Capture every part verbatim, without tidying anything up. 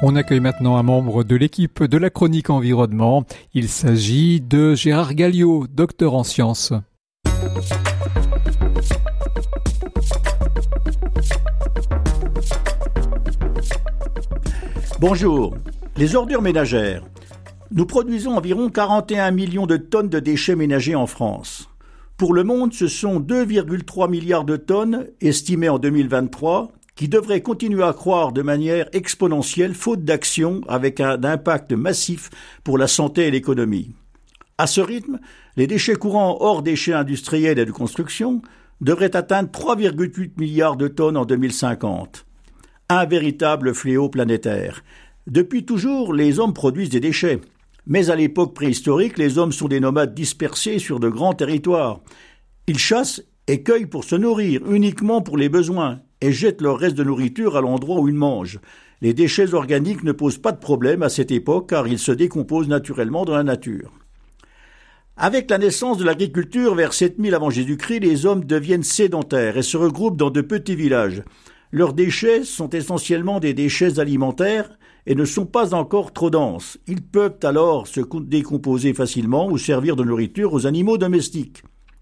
On accueille maintenant un membre de l'équipe de la Chronique Environnement. Il s'agit de Gérard Galliot, docteur en sciences. Bonjour. Les ordures ménagères. Nous produisons environ quarante et un millions de tonnes de déchets ménagers en France. Pour le monde, ce sont deux virgule trois milliards de tonnes, estimées en deux mille vingt-trois, qui devraient continuer à croître de manière exponentielle faute d'action avec un impact massif pour la santé et l'économie. À ce rythme, les déchets courants hors déchets industriels et de construction devraient atteindre trois virgule huit milliards de tonnes en deux mille cinquante. Un véritable fléau planétaire. Depuis toujours, les hommes produisent des déchets. Mais à l'époque préhistorique, les hommes sont des nomades dispersés sur de grands territoires. Ils chassent et cueillent pour se nourrir, uniquement pour les besoins, et jettent leur reste de nourriture à l'endroit où ils mangent. Les déchets organiques ne posent pas de problème à cette époque car ils se décomposent naturellement dans la nature. Avec la naissance de l'agriculture vers sept mille avant Jésus-Christ, les hommes deviennent sédentaires et se regroupent dans de petits villages. Leurs déchets sont essentiellement des déchets alimentaires et ne sont pas encore trop denses. Ils peuvent alors se décomposer facilement ou servir de nourriture aux animaux domestiques.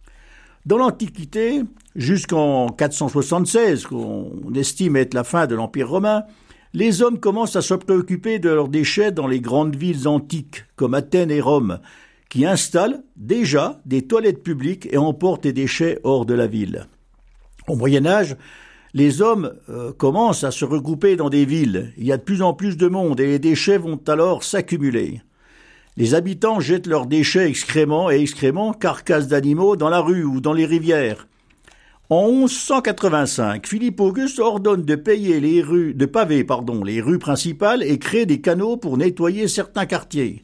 Dans l'Antiquité, jusqu'en quatre cent soixante-seize, qu'on estime être la fin de l'Empire romain, les hommes commencent à se préoccuper de leurs déchets dans les grandes villes antiques, comme Athènes et Rome, qui installent déjà des toilettes publiques et emportent les déchets hors de la ville. Au Moyen-Âge, les hommes euh, commencent à se regrouper dans des villes. Il y a de plus en plus de monde et les déchets vont alors s'accumuler. Les habitants jettent leurs déchets, excréments et excréments, carcasses d'animaux dans la rue ou dans les rivières. En onze cent quatre-vingt-cinq, Philippe Auguste ordonne de payer les rues, de paver, pardon, les rues principales et crée des canaux pour nettoyer certains quartiers.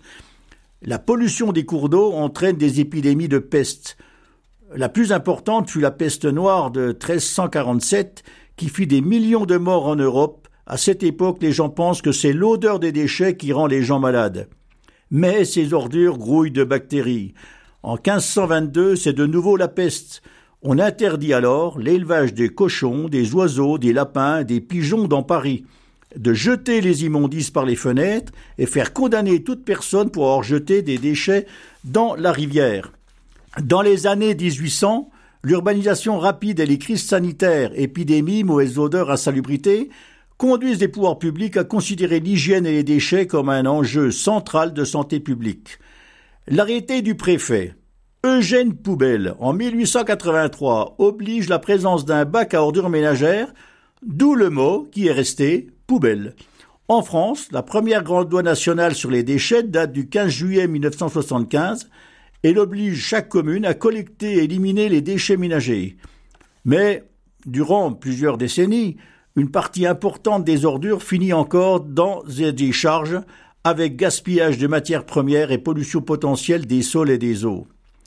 La pollution des cours d'eau entraîne des épidémies de peste. La plus importante fut la peste noire de treize cent quarante-sept qui fit des millions de morts en Europe. À cette époque, les gens pensent que c'est l'odeur des déchets qui rend les gens malades. Mais ces ordures grouillent de bactéries. En quinze cent vingt-deux, c'est de nouveau la peste. On interdit alors l'élevage des cochons, des oiseaux, des lapins, des pigeons dans Paris, de jeter les immondices par les fenêtres et faire condamner toute personne pour avoir jeté des déchets dans la rivière. Dans les années dix-huit cents, l'urbanisation rapide et les crises sanitaires, épidémies, mauvaises odeurs, insalubrité, conduisent les pouvoirs publics à considérer l'hygiène et les déchets comme un enjeu central de santé publique. L'arrêté du préfet Eugène Poubelle, en mille huit cent quatre-vingt-trois, oblige la présence d'un bac à ordures ménagères, d'où le mot qui est resté poubelle. En France, la première grande loi nationale sur les déchets date du quinze juillet mille neuf cent soixante-quinze. Elle oblige chaque commune à collecter et éliminer les déchets ménagers. Mais, durant plusieurs décennies, une partie importante des ordures finit encore dans des décharges avec gaspillage de matières premières et pollution potentielle des sols et des eaux.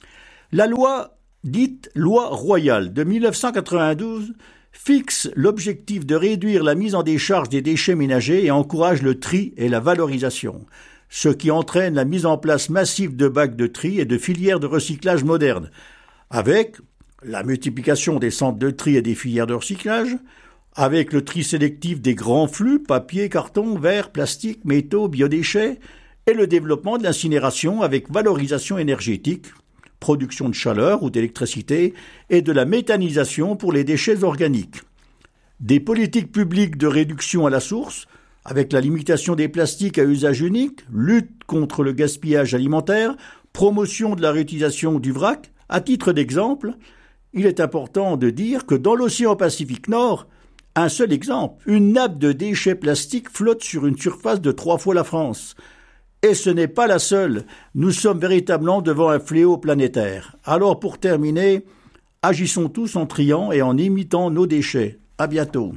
La loi, dite loi royale de mille neuf cent quatre-vingt-douze, fixe l'objectif de réduire la mise en décharge des déchets ménagers et encourage le tri et la valorisation, ce qui entraîne la mise en place massive de bacs de tri et de filières de recyclage modernes, avec la multiplication des centres de tri et des filières de recyclage, avec le tri sélectif des grands flux, papier, carton, verre, plastique, métaux, biodéchets, et le développement de l'incinération avec valorisation énergétique, production de chaleur ou d'électricité, et de la méthanisation pour les déchets organiques. Des politiques publiques de réduction à la source, avec la limitation des plastiques à usage unique, lutte contre le gaspillage alimentaire, promotion de la réutilisation du vrac. À titre d'exemple, il est important de dire que dans l'océan Pacifique Nord, un seul exemple, une nappe de déchets plastiques flotte sur une surface de trois fois la France. Et ce n'est pas la seule. Nous sommes véritablement devant un fléau planétaire. Alors pour terminer, agissons tous en triant et en imitant nos déchets. À bientôt.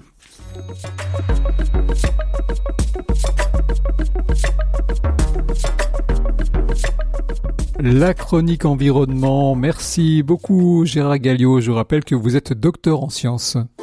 La Chronique Environnement. Merci beaucoup Gérard Galliot. Je rappelle que vous êtes docteur en sciences.